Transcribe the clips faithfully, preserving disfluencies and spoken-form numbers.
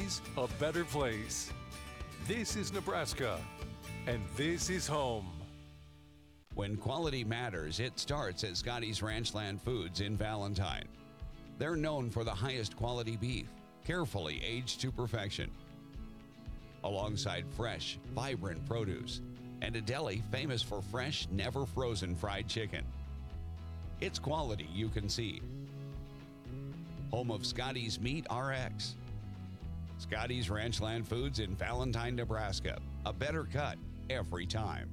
always a better place. This is Nebraska, and this is home. When quality matters, it starts at Scotty's Ranchland Foods in Valentine. They're known for the highest quality beef, carefully aged to perfection, alongside fresh, vibrant produce, and a deli famous for fresh, never frozen fried chicken. It's quality you can see. Home of Scotty's Meat R X. Scotty's Ranchland Foods in Valentine, Nebraska. A better cut every time.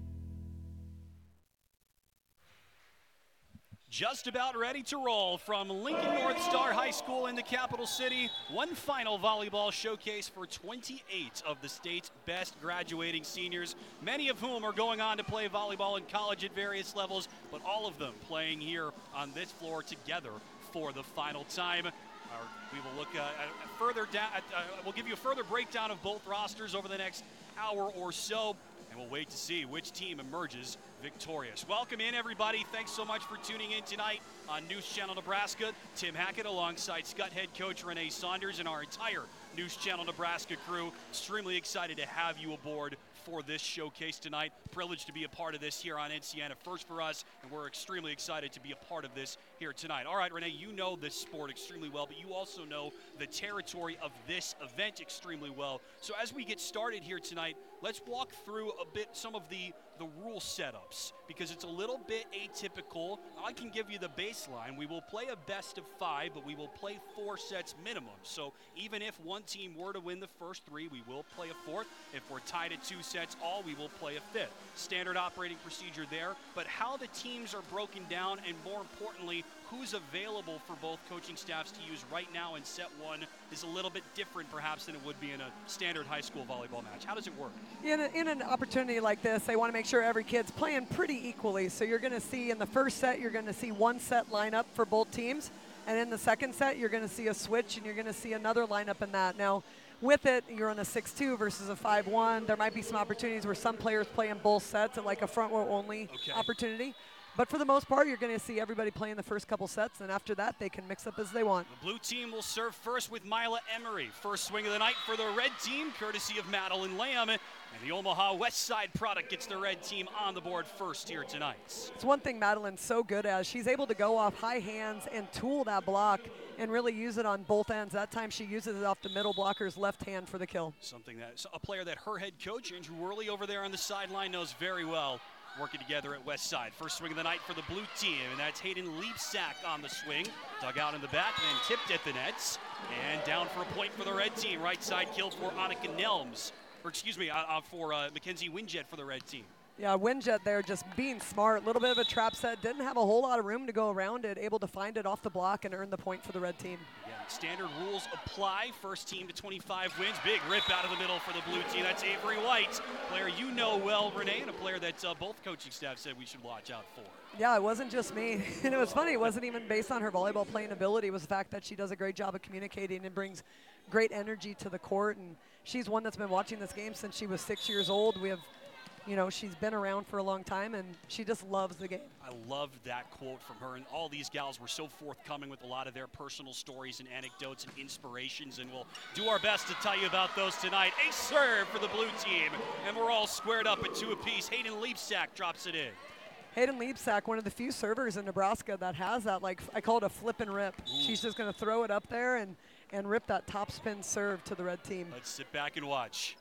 Just about ready to roll from Lincoln North Star High School in the capital city. One final volleyball showcase for twenty-eight of the state's best graduating seniors, many of whom are going on to play volleyball in college at various levels, but all of them playing here on this floor together for the final time. Uh, we will look uh, at further down. Uh, we'll give you a further breakdown of both rosters over the next hour or so, and we'll wait to see which team emerges victorious. Welcome in, everybody. Thanks so much for tuning in tonight on News Channel Nebraska. Tim Hackett alongside Scott head coach Renee Saunders and our entire News Channel Nebraska crew. Extremely excited to have you aboard for this showcase tonight. Privileged to be a part of this here on N C N, a first for us, and we're extremely excited to be a part of this here tonight. All right, Renee, you know this sport extremely well, but you also know the territory of this event extremely well. So as we get started here tonight, let's walk through a bit some of the, the rule setups, because it's a little bit atypical. I can give you the baseline. We will play a best of five, but we will play four sets minimum. So even if one team were to win the first three, we will play a fourth. If we're tied at two sets all, we will play a fifth. Standard operating procedure there, but how the teams are broken down, and more importantly, who's available for both coaching staffs to use right now in set one is a little bit different perhaps than it would be in a standard high school volleyball match. How does it work? In, a, in an opportunity like this, they want to make sure every kid's playing pretty equally. So you're going to see in the first set, you're going to see one set lineup for both teams. And in the second set, you're going to see a switch, and you're going to see another lineup in that. Now, with it, you're on a six two versus a five one. There might be some opportunities where some players play in both sets at like a front row only okay. opportunity. But for the most part, you're going to see everybody playing the first couple sets, and after that, they can mix up as they want. The blue team will serve first with Mila Emery. First swing of the night for the red team, courtesy of Madeline Lamb. And the Omaha West Side product gets the red team on the board first here tonight. It's one thing Madeline's so good at. She's able to go off high hands and tool that block and really use it on both ends. That time she uses it off the middle blocker's left hand for the kill. Something that a player that her head coach, Andrew Worley, over there on the sideline knows very well. Working together at West Side. First swing of the night for the blue team, and that's Hayden Leapsack on the swing. Dug out in the back, and then tipped at the nets. And down for a point for the red team. Right side kill for Annika Nelms. Or excuse me, uh, uh, for uh, Mackenzie Winjet for the red team. Yeah, Winjet there just being smart. A little bit of a trap set. Didn't have a whole lot of room to go around it. Able to find it off the block and earn the point for the red team. Again, standard rules apply. First team to twenty-five wins. Big rip out of the middle for the blue team. That's Avery White. Player you know well, Renee, and a player that uh, both coaching staff said we should watch out for. Yeah, it wasn't just me. And it was funny. It wasn't even based on her volleyball playing ability. It was the fact that she does a great job of communicating and brings great energy to the court. And she's one that's been watching this game since she was six years old. We have You know, she's been around for a long time, and she just loves the game. I loved that quote from her, and all these gals were so forthcoming with a lot of their personal stories and anecdotes and inspirations, and we'll do our best to tell you about those tonight. A serve for the blue team, and we're all squared up at two apiece. Hayden Leapsack drops it in. Hayden Leapsack, one of the few servers in Nebraska that has that, like, I call it a flip and rip. Ooh. She's just going to throw it up there and, and rip that top spin serve to the red team. Let's sit back and watch.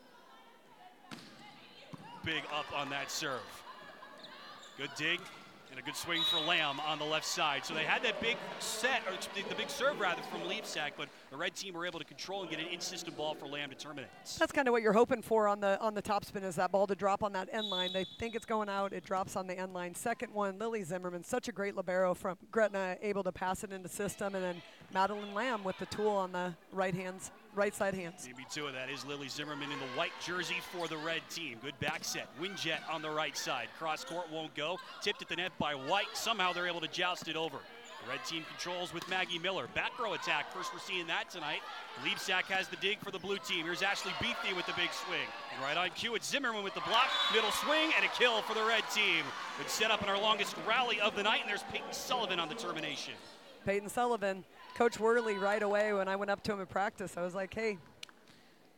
Big up on that serve. Good dig and a good swing for Lamb on the left side. So they had that big set, or the big serve rather, from Leapsack, but the red team were able to control and get an in-system ball for Lamb to terminate. That's kind of what you're hoping for on the on the top spin, is that ball to drop on that end line. They think it's going out, it drops on the end line. Second one, Lily Zimmerman, such a great libero from Gretna, able to pass it into system, and then Madeline Lamb with the tool on the right hands, right side hands. Maybe two of that is Lily Zimmerman in the white jersey for the red team. Good back set. Winjet on the right side. Cross court won't go. Tipped at the net by White. Somehow they're able to joust it over. The red team controls with Maggie Miller. Back row attack. First we're seeing that tonight. Leapsack has the dig for the blue team. Here's Ashley Beathy with the big swing. And right on cue, it's Zimmerman with the block. Middle swing and a kill for the red team. Good setup in our longest rally of the night. And there's Peyton Sullivan on the termination. Peyton Sullivan. Coach Worley right away when I went up to him in practice, I was like, hey,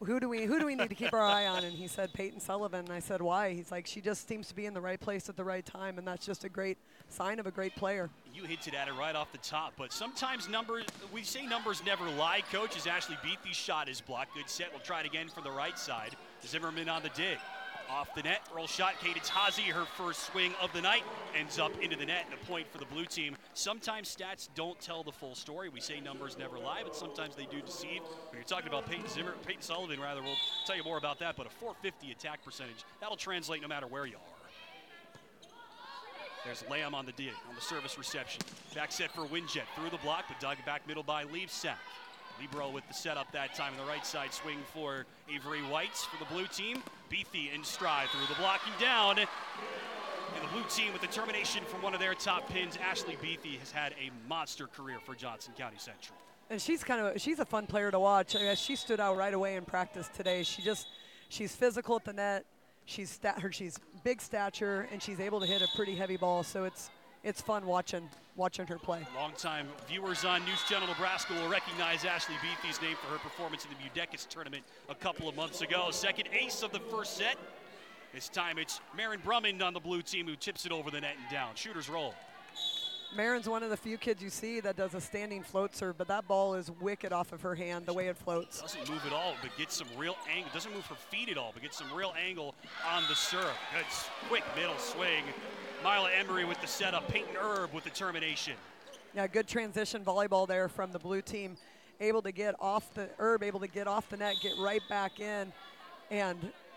who do we who do we need to keep our eye on? And he said Peyton Sullivan. And I said, why? He's like, she just seems to be in the right place at the right time, and that's just a great sign of a great player. You hinted at it right off the top, but sometimes numbers, we say numbers never lie, Coach, as Ashley Beatty's shot is blocked. Good set. We'll try it again from the right side. Zimmerman on the dig. Off the net, roll shot, Cadence Hazy, her first swing of the night, ends up into the net, and a point for the blue team. Sometimes stats don't tell the full story. We say numbers never lie, but sometimes they do deceive. When you're talking about Peyton Zimmer, Peyton Sullivan, rather, we'll tell you more about that, but a four fifty attack percentage, that'll translate no matter where you are. There's Lamb on the dig, on the service reception. Back set for Winjet, through the block, but dug back middle by Leibsack. Libero with the setup that time, on the right side swing for Avery Whites for the blue team. Beatty in stride through the blocking down. And the blue team with the termination from one of their top pins. Ashley Beatty has had a monster career for Johnson County Central. And she's kind of she's a fun player to watch. I mean, she stood out right away in practice today. She just she's physical at the net. She's stat her she's big stature, and she's able to hit a pretty heavy ball. So it's it's fun watching watching her play. Longtime viewers on News Channel Nebraska will recognize Ashley Beatty's name for her performance in the Mudecas tournament a couple of months ago. Second ace of the first set. This time it's Marin Brummond on the blue team who tips it over the net and down. Shooters roll. Marin's one of the few kids you see that does a standing float serve, but that ball is wicked off of her hand the way it floats. Doesn't move at all, but gets some real angle. Doesn't move her feet at all, but gets some real angle on the serve. Good quick middle swing. Mila Emery with the setup. Peyton Erb with the termination. Yeah, good transition volleyball there from the blue team. Able to get off the, Erb able to get off the net, get right back in, and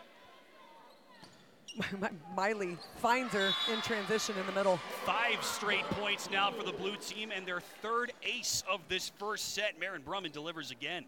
Miley finds her in transition in the middle. Five straight points now for the blue team, and their third ace of this first set. Marin Brummond delivers again.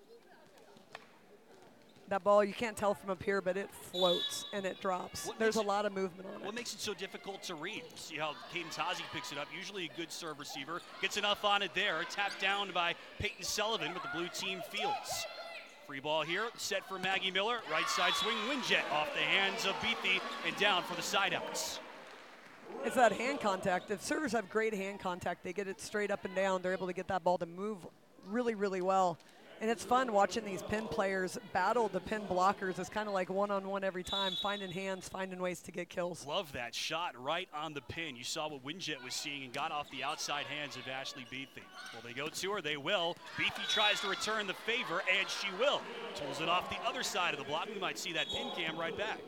That ball, you can't tell from up here, but it floats and it drops. What There's a it, lot of movement on it. What makes it so difficult to read? See how Cadence Hazy picks it up. Usually a good serve receiver. Gets enough on it there. Tapped down by Peyton Sullivan, but the blue team fields. Free ball here, set for Maggie Miller. Right side swing, Winjet off the hands of Beatty and down for the side outs. It's that hand contact. If servers have great hand contact, they get it straight up and down. They're able to get that ball to move really, really well. And it's fun watching these pin players battle the pin blockers. It's kind of like one-on-one every time, finding hands, finding ways to get kills. Love that shot right on the pin. You saw what Winjet was seeing and got off the outside hands of Ashley Beatty. Will they go to her? They will. Beatty tries to return the favor, and she will. Tools it off the other side of the block. We might see that pin cam right back.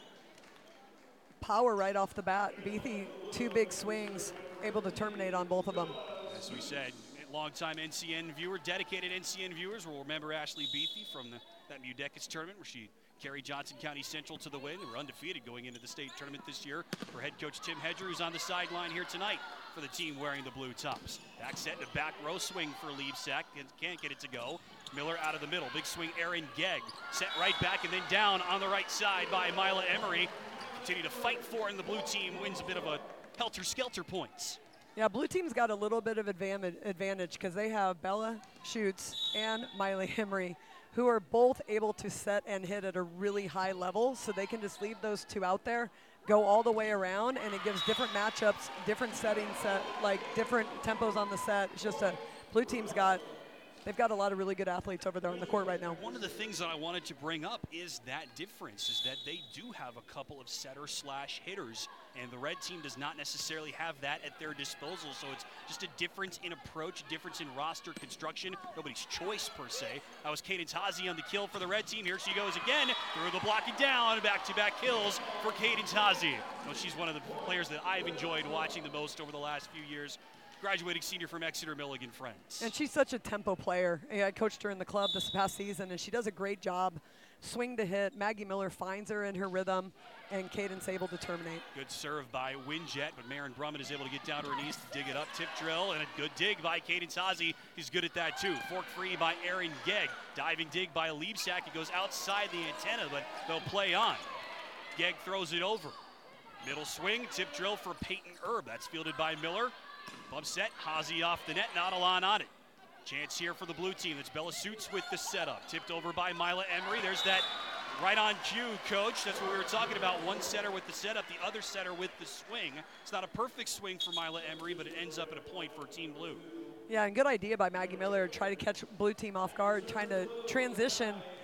Power right off the bat. Beatty, two big swings, able to terminate on both of them. As we said, longtime N C N viewer, dedicated N C N viewers will remember Ashley Beatty from the, that Mudecas tournament where she carried Johnson County Central to the win. They were undefeated going into the state tournament this year. For head coach Tim Hedger, who's on the sideline here tonight for the team wearing the blue tops. Back set to back row swing for Leibsack. Can't get it to go. Miller out of the middle. Big swing, Aaron Gegg. Set right back and then down on the right side by Mila Emery. Continue to fight for, and the blue team wins a bit of a helter-skelter points. Yeah, blue team's got a little bit of advantage because they have Bella Schutz and Miley Emery, who are both able to set and hit at a really high level, so they can just leave those two out there, go all the way around, and it gives different matchups, different settings, set, like different tempos on the set. It's just a blue team's got, they've got a lot of really good athletes over there on the court right now. One of the things that I wanted to bring up is that difference, is that they do have a couple of setter slash hitters, and the red team does not necessarily have that at their disposal, so it's just a difference in approach, difference in roster construction, nobody's choice per se. That was Cadence Hazy on the kill for the red team. Here she goes again, through the blocking down, back-to-back kills for Cadence Hazy. Well, she's one of the players that I've enjoyed watching the most over the last few years. Graduating senior from Exeter Milligan Friends. And she's such a tempo player. I coached her in the club this past season, and she does a great job. Swing to hit. Maggie Miller finds her in her rhythm, and Cadence able to terminate. Good serve by Winjet, but Marin Brummond is able to get down to her knees to dig it up. Tip drill, and a good dig by Cadence Hazy. He's good at that too. Fork free by Aaron Gegg. Diving dig by Leibsack. It goes outside the antenna, but they'll play on. Gegg throws it over. Middle swing, tip drill for Peyton Erb. That's fielded by Miller. Bump set, Hazy off the net, not a lot on it. Chance here for the blue team. It's Bella Suits with the setup. Tipped over by Mila Emery. There's that right on cue, coach. That's what we were talking about. One setter with the setup, the other setter with the swing. It's not a perfect swing for Mila Emery, but it ends up at a point for Team Blue. Yeah, and good idea by Maggie Miller. Try to catch blue team off guard, trying to transition